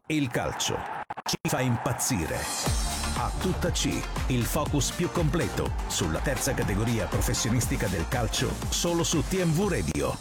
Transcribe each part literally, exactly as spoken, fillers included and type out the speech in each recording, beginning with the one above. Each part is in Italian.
Il calcio ci fa impazzire. A tutta C, il focus più completo sulla terza categoria professionistica del calcio, solo su T M V Radio.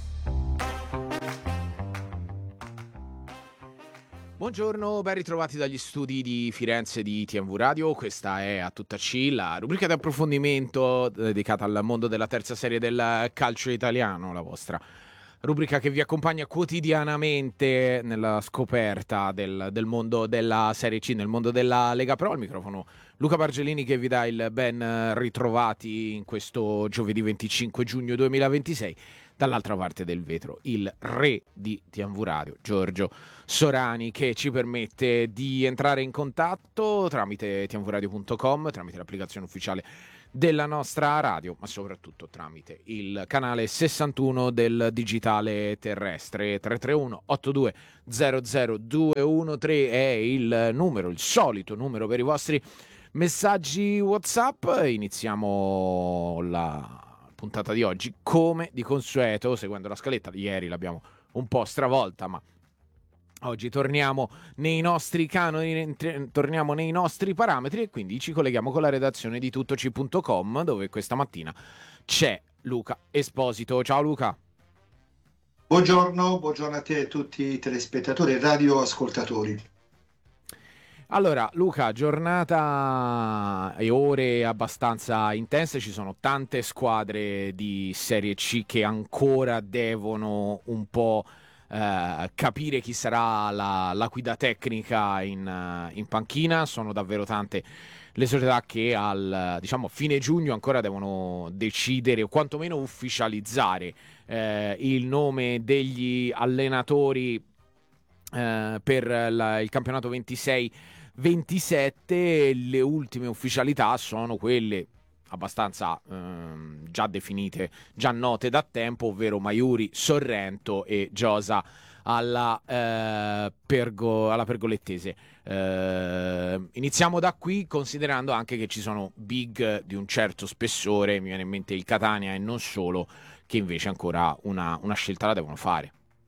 Buongiorno, ben ritrovati dagli studi di Firenze di T M V Radio. Questa è A tutta C, la rubrica di approfondimento dedicata al mondo della terza serie del calcio italiano, la vostra rubrica che vi accompagna quotidianamente nella scoperta del, del mondo della Serie C, nel mondo della Lega Pro. Al microfono Luca Bargelini che vi dà il ben ritrovati in questo giovedì venticinque giugno duemilaventisei. Dall'altra parte del vetro il re di T M V Radio, Giorgio Sorani, che ci permette di entrare in contatto tramite t m v radio punto com, tramite l'applicazione ufficiale della nostra radio, ma soprattutto tramite il canale sessantuno del digitale terrestre. Tre tre uno otto due zero zero due uno tre è il numero, il solito numero per i vostri messaggi WhatsApp. Iniziamo la puntata di oggi come di consueto seguendo la scaletta di ieri, l'abbiamo un po' stravolta, ma oggi torniamo nei nostri canoni, torniamo nei nostri parametri e quindi ci colleghiamo con la redazione di tuttoci punto com, dove questa mattina c'è Luca Esposito. Ciao Luca. Buongiorno, buongiorno a te e a tutti i telespettatori e radioascoltatori. Allora Luca, giornata e ore abbastanza intense, ci sono tante squadre di Serie C che ancora devono un po' eh, capire chi sarà la, la guida tecnica in, in panchina. Sono davvero tante le società che al diciamo fine giugno ancora devono decidere o quantomeno ufficializzare eh, il nome degli allenatori eh, per la, il campionato ventisei ventisette. Le ultime ufficialità sono quelle abbastanza ehm, già definite, già note da tempo, ovvero Maiuri, Sorrento e Giosa alla, eh, Pergo, alla Pergolettese. Eh, iniziamo da qui, considerando anche che ci sono big di un certo spessore, mi viene in mente il Catania e non solo, che invece ancora una, una scelta la devono fare.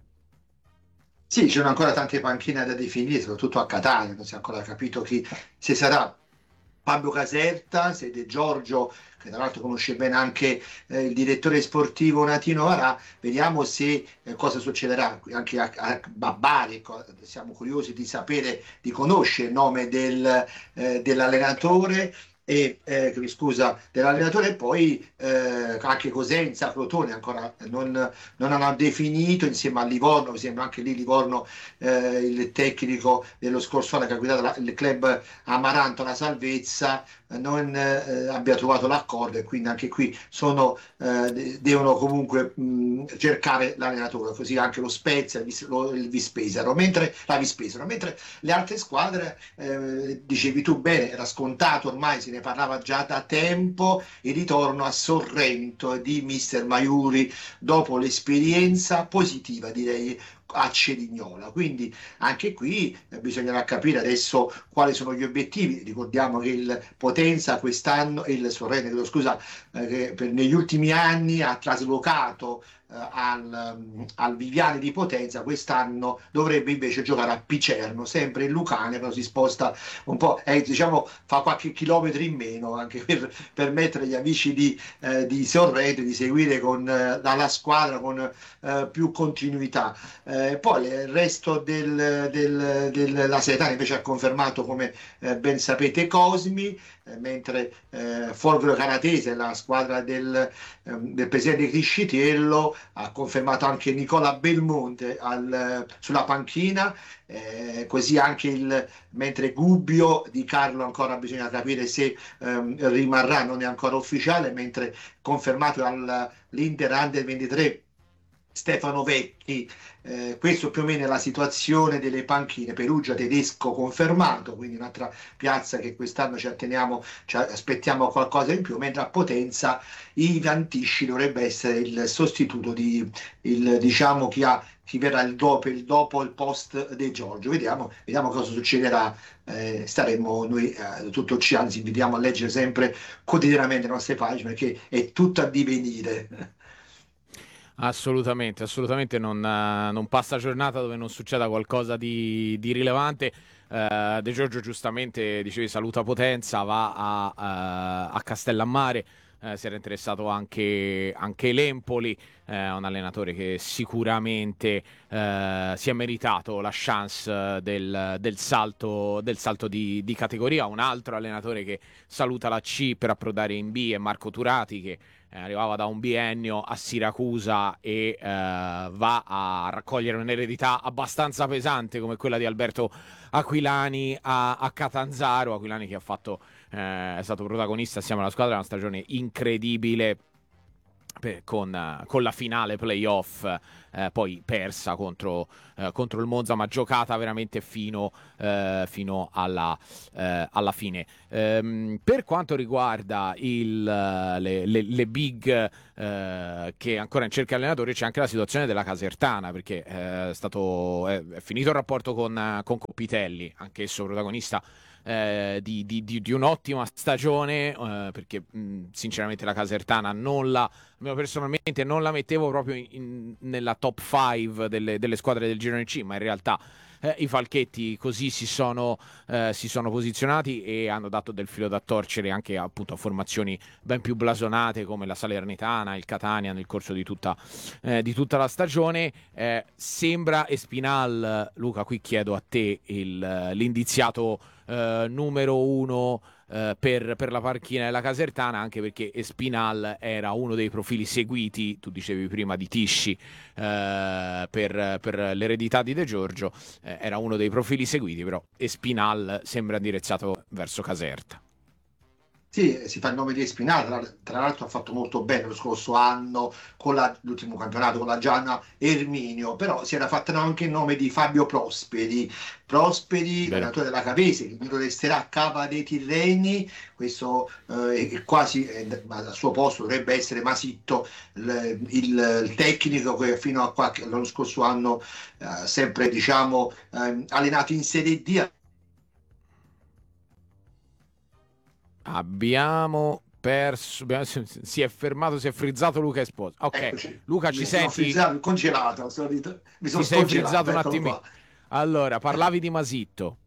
Sì, ci sono ancora tante panchine da definire, soprattutto a Catania, non si è ancora capito chi, se sarà Fabio Caserta, se De Giorgio, che tra l'altro conosce bene anche eh, il direttore sportivo Natino Varà. Vediamo se eh, cosa succederà anche a, a Bari. Siamo curiosi di sapere, di conoscere il nome del, eh, dell'allenatore. E eh, scusa dell'allenatore, e poi eh, anche Cosenza, Crotone ancora non, non hanno definito, insieme a Livorno. Mi sembra anche lì Livorno, eh, il tecnico dello scorso anno che ha guidato la, il club Amaranto alla salvezza, non eh, abbia trovato l'accordo, e quindi anche qui sono, eh, devono comunque mh, cercare l'allenatore, così anche lo Spezia, il, lo, il Vispesaro, mentre la Vispesaro, mentre le altre squadre, eh, dicevi tu bene, era scontato ormai, se ne parlava già da tempo, il ritorno a Sorrento di mister Maiuri dopo l'esperienza positiva, direi, a Cerignola. Quindi anche qui eh, bisognerà capire adesso quali sono gli obiettivi. Ricordiamo che il Potenza quest'anno, il Sorrento, scusa, eh, che per, negli ultimi anni ha traslocato eh, al, um, al Viviani di Potenza. Quest'anno dovrebbe invece giocare a Picerno, sempre in Lucania, però si sposta un po', eh, diciamo fa qualche chilometro in meno, anche per permettere agli amici di, eh, di Sorrento di seguire con, eh, dalla squadra con eh, più continuità. Eh, poi il resto del, del, della Seretana invece ha confermato, come eh, ben sapete, Cosmi, eh, mentre eh, Folgore Canatese, la squadra del, eh, del presidente Criscitiello, ha confermato anche Nicola Belmonte al, sulla panchina, eh, così anche il, mentre Gubbio di Carlo ancora bisogna capire se ehm, rimarrà, non è ancora ufficiale, mentre confermato all'Inter Under ventitré Stefano Vecchi. Eh, questo più o meno è la situazione delle panchine. Perugia tedesco confermato, quindi un'altra piazza che quest'anno ci atteniamo, ci aspettiamo qualcosa in più, mentre a Potenza Ivan Tisci dovrebbe essere il sostituto di il, diciamo chi ha chi verrà il dopo, il dopo il post De Giorgio. Vediamo, vediamo cosa succederà. Eh, staremo noi eh, tutto ci anzi invitiamo a leggere sempre quotidianamente le nostre pagine, perché è tutto a divenire. Assolutamente, assolutamente non, eh, non passa giornata dove non succeda qualcosa di, di rilevante. Eh, De Giorgio giustamente dicevi saluta Potenza, va a, a- a Castellammare, eh, si era interessato anche, anche l'Empoli, eh, un allenatore che sicuramente eh, si è meritato la chance eh, del, del salto, del salto di, di categoria. Un altro allenatore che saluta la C per approdare in B è Marco Turati, che eh, arrivava da un biennio a Siracusa e eh, va a raccogliere un'eredità abbastanza pesante come quella di Alberto Aquilani a, a Catanzaro. Aquilani che ha fatto, eh, è stato protagonista assieme alla squadra una stagione incredibile, per- con, eh, con la finale playoff eh, poi persa contro, eh, contro il Monza, ma giocata veramente fino, eh, fino alla, eh, alla fine. Ehm, per quanto riguarda il, eh, le, le- le big eh, che ancora in cerca allenatori, c'è anche la situazione della Casertana, perché eh, è, stato, è, è finito il rapporto con, eh, con Coppitelli, anch'esso protagonista eh, di, di- di- di un'ottima stagione, eh, perché mh, sinceramente la Casertana non la, almeno personalmente non la mettevo proprio in- in- nella top cinque delle, delle squadre del girone C, ma in realtà eh, i Falchetti così si sono, eh, si sono posizionati e hanno dato del filo da torcere anche appunto a formazioni ben più blasonate come la Salernitana, il Catania nel corso di tutta, eh, di tutta la stagione. Eh, sembra Espinal, Luca, qui chiedo a te il- l'indiziato eh, numero uno eh, per, per la panchina della Casertana, anche perché Espinal era uno dei profili seguiti, tu dicevi prima di Tisci, eh, per, per l'eredità di De Giorgio, eh, era uno dei profili seguiti, però Espinal sembra indirizzato verso Caserta. Sì, si fa il nome di Espinale, tra, tra l'altro ha fatto molto bene lo scorso anno con la- l'ultimo campionato con la Gianna Erminio, però si era fatto anche il nome di Fabio Prosperi, Prosperi, Vero? allenatore della Cavese, che lo resterà a Cava dei Tirreni, questo eh, è quasi eh, ma al suo posto dovrebbe essere Masitto, il, il- il tecnico che fino a qualche, l'anno scorso anno eh, sempre diciamo ehm, allenato in Serie D. Abbiamo perso, abbiamo- si è fermato, si è frizzato Luca Esposa. Ok, Eccoci, Luca, ci mi sono senti? frizzato, congelato, sono rit- mi sono Ti sei frizzato scongelato, un eccolo attimo. qua. Allora, parlavi di Masitto.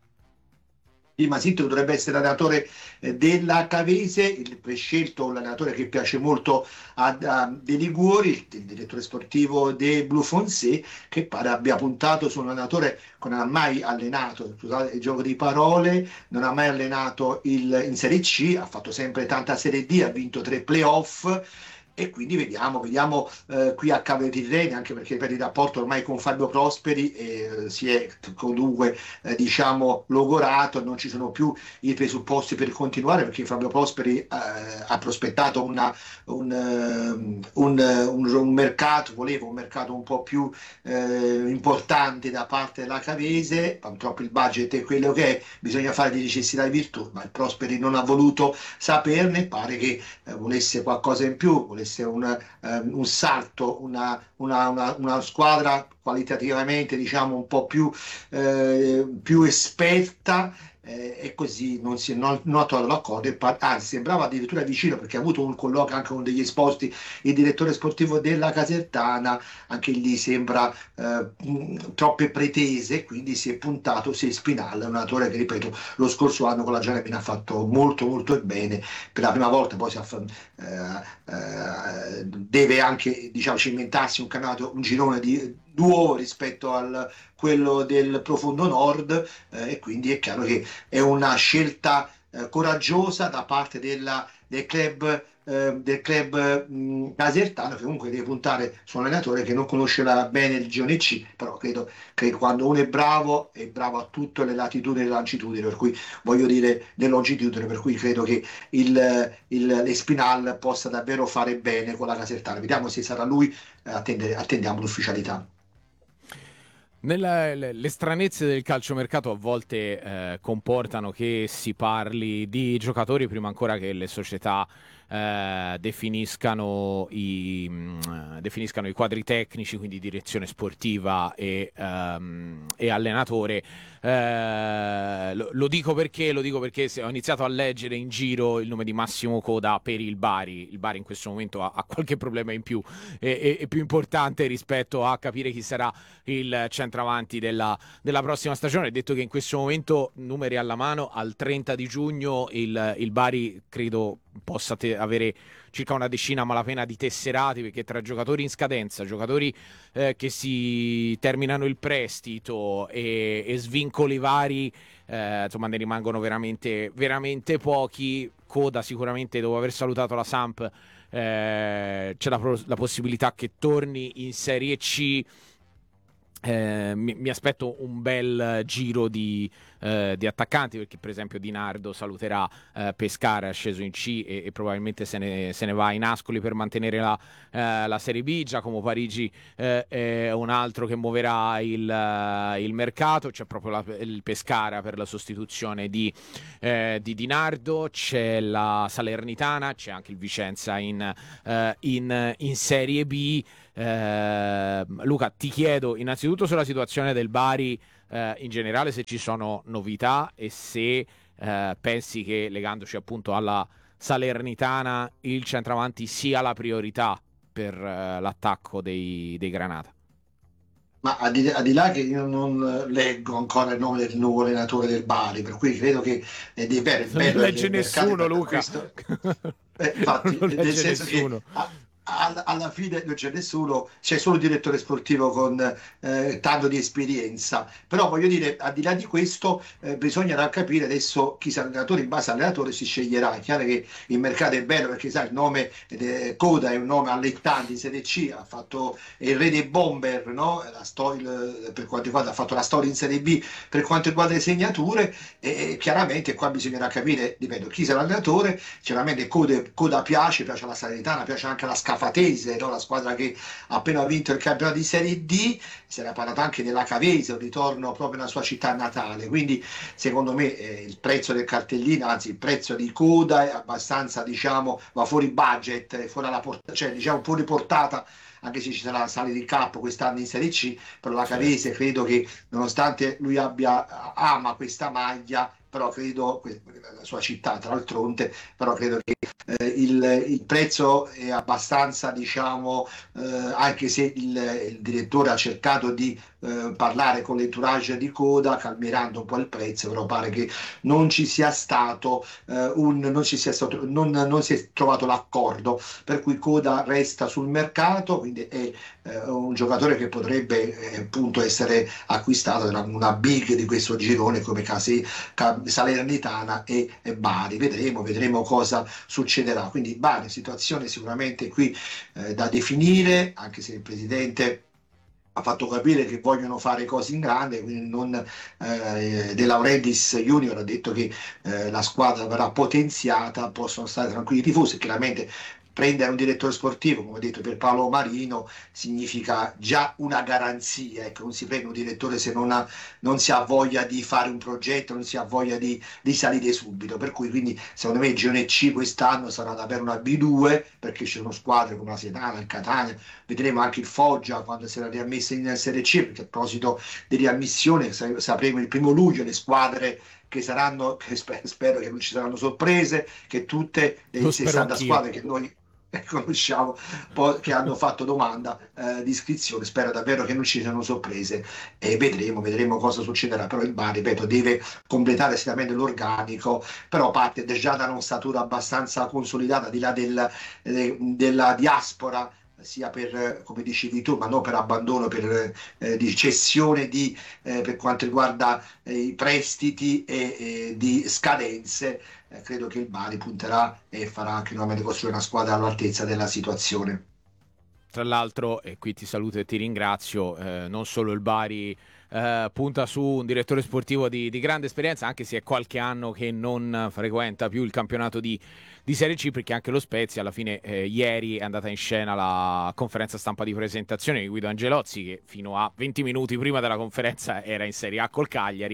Di Masitto dovrebbe essere l'allenatore eh, della Cavese, il prescelto, l'allenatore che piace molto a, a De Liguori, il, il direttore sportivo de Blue Foncé, che pare abbia puntato su un allenatore che non ha mai allenato, scusate il gioco di parole, non ha mai allenato il, in Serie C, ha fatto sempre tanta Serie D, ha vinto tre playoff. E quindi vediamo, vediamo eh, qui a Cave Tirreni, anche perché per il rapporto ormai con Fabio Prosperi eh, si è comunque eh, diciamo logorato, non ci sono più i presupposti per continuare perché Fabio Prosperi eh, ha prospettato una, un, um, un, un, un mercato, voleva un mercato un po' più eh, importante da parte della Cavese, purtroppo il budget è quello che è, bisogna fare di necessità e virtù, ma il Prosperi non ha voluto saperne, pare che eh, volesse qualcosa in più, volesse un, eh, un salto, una, una, una, una squadra qualitativamente diciamo un po' più, eh, più esperta eh, e così non, si, non, non ha trovato l'accordo, e par- anzi sembrava addirittura vicino perché ha avuto un colloquio anche con degli esposti, il direttore sportivo della Casertana, anche lì sembra eh, mh, troppe pretese, quindi si è puntato, si è Spinal, un allenatore che ripeto lo scorso anno con la Gianepina ha fatto molto molto bene, per la prima volta poi si aff- eh, eh, deve anche diciamo cimentarsi un campionato, un girone di nuovo rispetto a quello del profondo nord eh, e quindi è chiaro che è una scelta eh, coraggiosa da parte della, del club, eh, del club mh, casertano che comunque deve puntare su un allenatore che non conosce la- bene il girone C, però credo che quando uno è bravo è bravo a tutte le latitudini e le longitudini, per cui voglio dire le longitudini, per cui credo che il, il, l'Espinal possa davvero fare bene con la Casertana. Vediamo se sarà lui, eh, attende- attendiamo l'ufficialità. Nella- le, le stranezze del calciomercato a volte eh, comportano che si parli di giocatori prima ancora che le società eh, definiscano, i, mh, definiscano i quadri tecnici, quindi direzione sportiva e, um, e allenatore. Eh, lo, lo dico perché lo dico perché se ho iniziato a leggere in giro il nome di Massimo Coda per il Bari. Il Bari in questo momento ha, ha qualche problema in più e, e, e più importante rispetto a capire chi sarà il centravanti della, della prossima stagione. Detto che in questo momento, numeri alla mano, al trenta di giugno il, il Bari credo possa te- avere circa una decina a malapena di tesserati, perché tra giocatori in scadenza, giocatori eh, che si terminano il prestito e, e svincoli vari, eh, insomma ne rimangono veramente, veramente pochi. Coda sicuramente, dopo aver salutato la Samp, eh, c'è la, la possibilità che torni in Serie C. Eh, mi, mi aspetto un bel giro di, eh, di attaccanti, perché per esempio Di Nardo saluterà eh, Pescara, sceso in C, e, e probabilmente se ne, se ne va in Ascoli per mantenere la, eh, la Serie B. Giacomo Parigi eh, è un altro che muoverà il, uh, il mercato. C'è proprio la, il Pescara per la sostituzione di, eh, di Di Nardo, c'è la Salernitana, c'è anche il Vicenza in, uh, in, in Serie B. Eh, Luca, ti chiedo innanzitutto sulla situazione del Bari eh, in generale, se ci sono novità e se eh, pensi che, legandoci appunto alla Salernitana, il centravanti sia la priorità per eh, l'attacco dei, dei Granata. Ma al di, al di là che io non leggo ancora il nome del nuovo allenatore del Bari, per cui credo che è di bello, Non bello legge il mercato nessuno, per Luca. questo. Eh, infatti, Non nel legge senso nessuno. che a- al- alla fine non c'è nessuno, c'è solo il direttore sportivo con eh, tanto di esperienza. Però voglio dire, al di là di questo, eh, bisognerà capire adesso chi sarà allenatore, in base all'allenatore si sceglierà. È chiaro che il mercato è bello perché sai, il nome eh, Coda è un nome allettante in Serie C, ha fatto è il re dei bomber, no? La sto- il- per quanto riguarda, ha fatto la storia in Serie B per quanto riguarda le segnature, e, e chiaramente qua bisognerà capire, ripeto, chi sarà l'allenatore. Sicuramente Coda, Coda piace, piace alla Salernitana, piace anche alla Scafatese, no? La squadra che ha appena vinto il campionato di Serie D. Si era parlato anche della Cavese, un ritorno proprio nella sua città natale. Quindi secondo me eh, il prezzo del cartellino, anzi il prezzo di Coda è abbastanza, diciamo, va fuori budget, è fuori alla porta, cioè diciamo fuori portata, anche se ci sarà la salita di campo quest'anno in Serie C. Però la Cavese credo che, nonostante lui abbia ama questa maglia, però credo, la sua città tra l'altronde, però credo che eh, il, il prezzo è abbastanza, diciamo, eh, anche se il, il direttore ha cercato di eh, parlare con l'entourage di Coda, calmierando un po' il prezzo, però pare che non ci sia stato eh, un, non ci sia stato, non, non si è trovato l'accordo, per cui Coda resta sul mercato, quindi è eh, un giocatore che potrebbe eh, appunto essere acquistato da una big di questo girone come Casi, Salernitana e, e Bari. Vedremo, vedremo cosa succederà. Quindi Bari, situazione sicuramente qui eh, da definire, anche se il presidente ha fatto capire che vogliono fare cose in grande, quindi non eh, De Laurentiis Junior ha detto che eh, la squadra verrà potenziata, possono stare tranquilli i tifosi. Chiaramente prendere un direttore sportivo, come ho detto, per Paolo Marino significa già una garanzia. Ecco, non si prende un direttore se non, ha, non si ha voglia di fare un progetto, non si ha voglia di, di salire subito. Per cui, quindi, secondo me il girone C quest'anno sarà davvero una B due, perché ci sono squadre come la Siena, il Catania, vedremo anche il Foggia quando sarà riammesso in Serie C, perché a proposito di riammissione sapremo il primo luglio le squadre che saranno, che spero, spero che non ci saranno sorprese, che tutte le sessanta squadre che noi conosciamo, poi, che hanno fatto domanda eh, di iscrizione, spero davvero che non ci siano sorprese, e vedremo, vedremo cosa succederà. Però il Bari, ripeto, deve completare sicuramente l'organico, però parte già da un'ossatura abbastanza consolidata, di là del, eh, della diaspora, sia per, come dicevi tu, ma non per abbandono, per eh, di cessione di, eh, per quanto riguarda eh, i prestiti e eh, di scadenze. Eh, credo che il Bari punterà e farà anche nuovamente costruire una squadra all'altezza della situazione. Tra l'altro, e qui ti saluto e ti ringrazio, eh, non solo il Bari eh, punta su un direttore sportivo di, di grande esperienza, anche se è qualche anno che non frequenta più il campionato di, di Serie C, perché anche lo Spezia alla fine eh, ieri è andata in scena la conferenza stampa di presentazione di Guido Angelozzi, che fino a venti minuti prima della conferenza era in Serie A col Cagliari.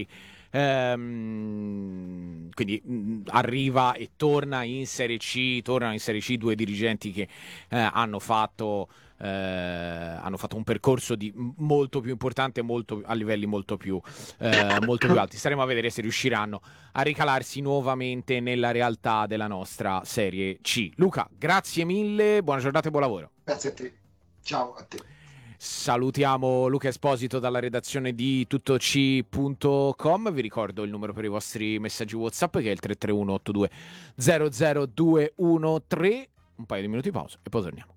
Ehm, quindi mh, arriva e torna in Serie C, tornano in Serie C due dirigenti che eh, hanno fatto eh, hanno fatto un percorso di molto più importante, molto, a livelli molto più, eh, molto più alti. Staremo a vedere se riusciranno a ricalarsi nuovamente nella realtà della nostra Serie C. Luca, grazie mille, buona giornata e buon lavoro. Grazie a te. Ciao a te. Salutiamo Luca Esposito dalla redazione di tuttoc punto com. Vi ricordo il numero per i vostri messaggi WhatsApp, che è il tre tre uno otto due zero zero due uno tre. Un paio di minuti di pausa e poi torniamo.